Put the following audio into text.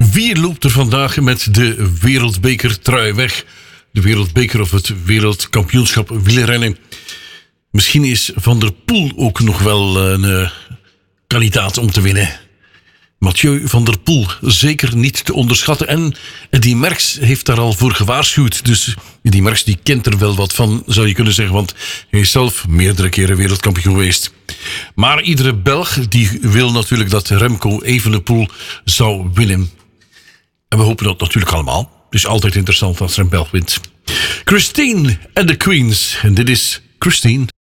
Wie loopt er vandaag met de wereldbekertrui weg? De wereldbeker of het wereldkampioenschap wielrennen. Misschien is Van der Poel ook nog wel een kandidaat om te winnen. Mathieu van der Poel, zeker niet te onderschatten. En Eddy Merckx heeft daar al voor gewaarschuwd. Dus Eddy Merckx die kent er wel wat van, zou je kunnen zeggen. Want hij is zelf meerdere keren wereldkampioen geweest. Maar iedere Belg die wil natuurlijk dat Remco Evenepoel zou winnen. En we hopen dat natuurlijk allemaal. Het is altijd interessant als er een Belg wint. Christine and the Queens. En dit is Christine.